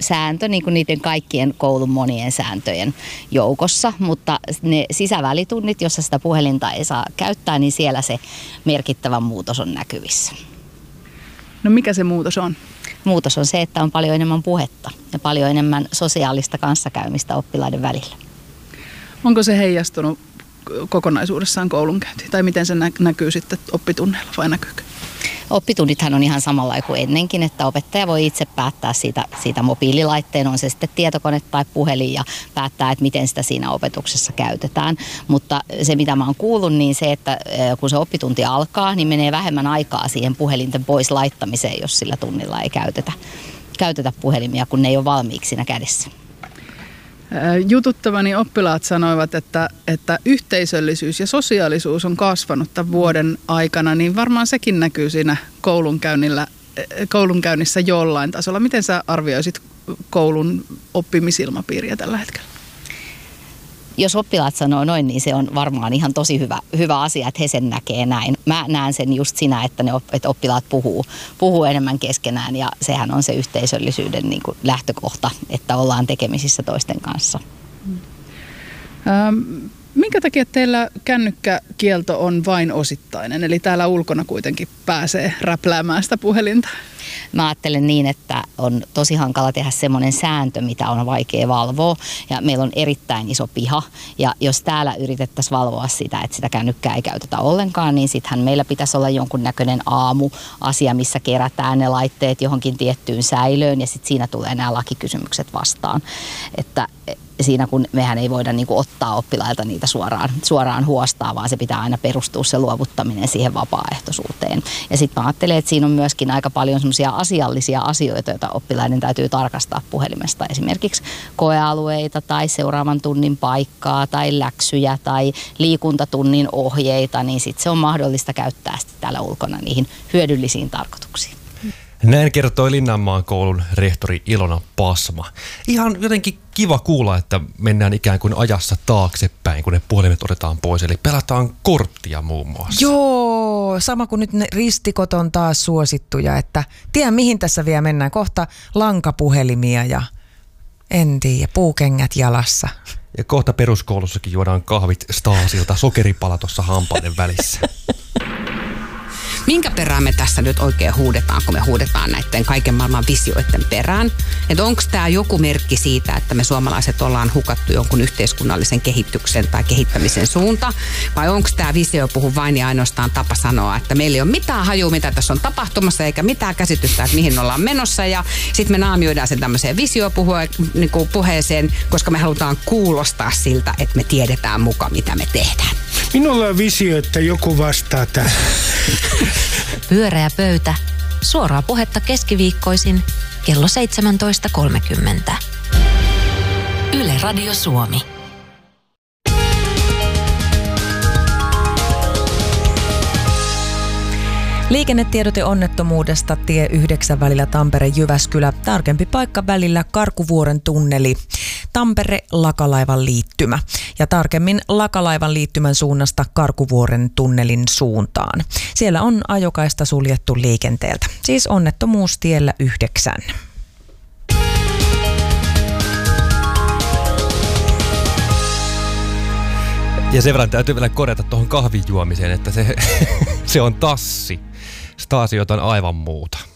sääntö niin kuin niiden kaikkien koulun monien sääntöjen joukossa, mutta ne sisävälitunnit, jossa sitä puhelinta ei saa käyttää, niin siellä se merkittävä muutos on näkyvissä. No mikä se muutos on? Muutos on se, että on paljon enemmän puhetta ja paljon enemmän sosiaalista kanssakäymistä oppilaiden välillä. Onko se heijastunut kokonaisuudessaan koulunkäyntiin? Tai miten se näkyy sitten oppitunneilla vai näkyykö? Oppitunnithan on ihan samalla kuin ennenkin, että opettaja voi itse päättää siitä mobiililaitteen, on se sitten tietokone tai puhelin ja päättää, että miten sitä siinä opetuksessa käytetään. Mutta se mitä mä oon kuullut, niin se, että kun se oppitunti alkaa, niin menee vähemmän aikaa siihen puhelinten pois laittamiseen, jos sillä tunnilla ei käytetä puhelimia, kun ne ei ole valmiiksi siinä kädessä. Jututtavani oppilaat sanoivat, että yhteisöllisyys ja sosiaalisuus on kasvanut tämän vuoden aikana, niin varmaan sekin näkyy siinä koulunkäynnissä jollain tasolla. Miten sä arvioisit koulun oppimisilmapiiriä tällä hetkellä? Jos oppilaat sanoo noin, niin se on varmaan ihan tosi hyvä asia, että he sen näkee näin. Mä näen sen just sinä, että että oppilaat puhuu enemmän keskenään ja sehän on se yhteisöllisyyden niin kuin lähtökohta, että ollaan tekemisissä toisten kanssa. Minkä takia teillä kännykkäkielto on vain osittainen, eli täällä ulkona kuitenkin pääsee räpläämään sitä puhelinta? Mä ajattelen niin, että on tosi hankala tehdä semmoinen sääntö, mitä on vaikea valvoa. Ja meillä on erittäin iso piha. Ja jos täällä yritettäisiin valvoa sitä, että sitä kännykkää ei käytetä ollenkaan, niin sittenhän meillä pitäisi olla jonkunnäköinen aamuasia, missä kerätään ne laitteet johonkin tiettyyn säilöön. Ja sitten siinä tulee nämä lakikysymykset vastaan. Että siinä kun mehän ei voida niin kuin ottaa oppilailta niitä suoraan huostaa, vaan se pitää aina perustua se luovuttaminen siihen vapaaehtoisuuteen. Ja sitten mä ajattelen, että siinä on myöskin aika paljon semmoisia asiallisia asioita, joita oppilaiden täytyy tarkastaa puhelimesta. Esimerkiksi koealueita tai seuraavan tunnin paikkaa tai läksyjä tai liikuntatunnin ohjeita, niin sitten se on mahdollista käyttää sitten täällä ulkona niihin hyödyllisiin tarkoituksiin. Näin kertoi Linnanmaan koulun rehtori Ilona Pasma. Ihan jotenkin kiva kuulla, että mennään ikään kuin ajassa taaksepäin, kun ne puhelimet otetaan pois. Eli pelataan korttia muun muassa. Joo, sama kuin nyt ne ristikot on taas suosittuja, että tiedän mihin tässä vielä mennään. Kohta lankapuhelimia ja en tiedä, puukengät jalassa. Ja kohta peruskoulussakin juodaan kahvit Stasilta, sokeripala tuossa hampaiden välissä. Minkä perään me tässä nyt oikein huudetaan, kun me huudetaan näiden kaiken maailman visioiden perään? Että onko tämä joku merkki siitä, että me suomalaiset ollaan hukattu jonkun yhteiskunnallisen kehityksen tai kehittämisen suunta? Vai onko tämä visio puhu vain ja ainoastaan tapa sanoa, että meillä ei ole mitään hajua, mitä tässä on tapahtumassa, eikä mitään käsitystä, että mihin ollaan menossa. Ja sitten me naamioidaan sen tämmöiseen visiopuheeseen, koska me halutaan kuulostaa siltä, että me tiedetään mukaan, mitä me tehdään. Minulla on visio, että joku vastaa tähän. Pyöreä pöytä. Suoraa puhetta keskiviikkoisin kello 17.30. Yle Radio Suomi. Liikennetiedote onnettomuudesta tie 9 välillä Tampere-Jyväskylä. Tarkempi paikka välillä Karkuvuoren tunneli. Tampere-Lakalaivan liittymä. Ja tarkemmin Lakalaivan liittymän suunnasta Karkuvuoren tunnelin suuntaan. Siellä on ajokaista suljettu liikenteeltä. Siis onnettomuus tiellä 9. Ja sen verran täytyy vielä korjata tuohon kahvin juomiseen, että se on tassi. Stasi jotain aivan muuta.